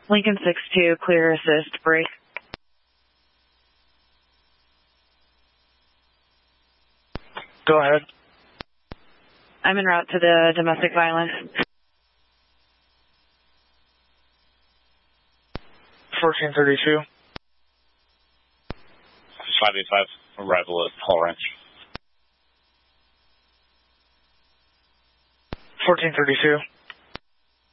Lincoln 6-2, clear assist, break. Go ahead. I'm en route to the domestic violence. 1432. 585, arrival at Hall Ranch. 1432.